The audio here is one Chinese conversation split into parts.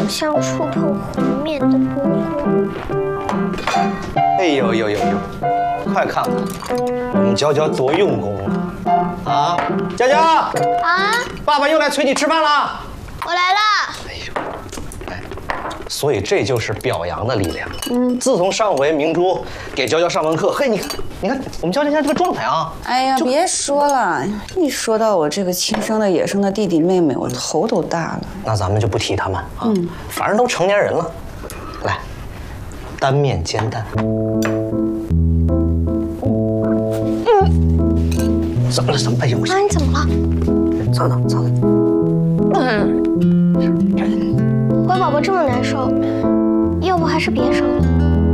像触碰湖面的波光。 哎呦呦呦呦！快看看，我们娇娇多用功啊！啊，娇娇啊，爸爸又来催你吃饭了。 我来了。 哎呦，哎，所以这就是表扬的力量。自从上回明珠给娇娇上完课，嘿，你看，我们娇娇现在这个状态啊！ 哎呀，别说了，一说到我这个亲生的野生的弟弟妹妹，我头都大了。 那咱们就不提他们啊，反正都成年人了。来，单面煎蛋。怎么了？怎么了？哎呦！ 妈，你怎么了？ 糟的，糟的。 乖宝宝这么难受，要不还是别生了。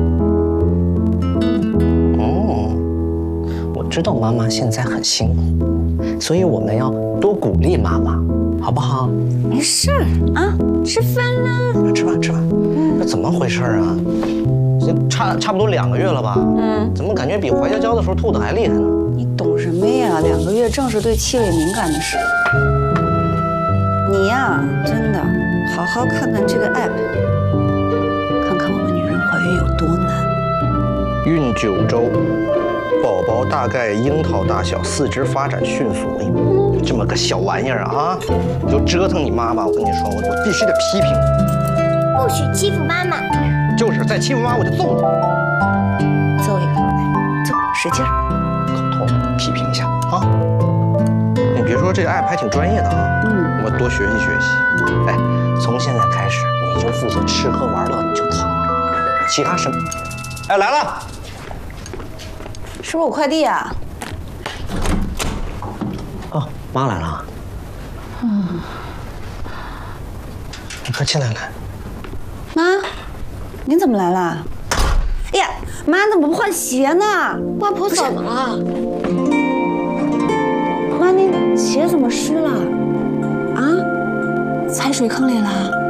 我知道妈妈现在很辛苦，所以我们要多鼓励妈妈，好不好？ 没事儿啊，吃饭啦。 吃饭，吃饭。这怎么回事啊？这差不多2个月了吧？怎么感觉比怀娇娇的时候吐的还厉害呢？ 你懂什么呀？2个月正是对气味敏感的时候。你呀，真的好好看看这个 app， 看看我们女人怀孕有多难。 孕9周，宝宝大概樱桃大小，四肢发展迅速。这么个小玩意儿啊，你就折腾你妈妈！我跟你说，我必须得批评你， 不许欺负妈妈。 就是再欺负妈我就揍你。 揍一个，来，揍，使劲儿。 口头批评一下啊！你别说，这个 app 还挺专业的啊。我多学习学习。哎，从现在开始，你就负责吃喝玩乐，你就躺着，其他什么？哎，来了。 是不是我快递啊？ 哦，妈来了。你快进来来。 妈，您怎么来了？哎呀，妈怎么不换鞋呢？ 外婆怎么了？ 妈，您鞋怎么湿了？啊？踩水坑里了？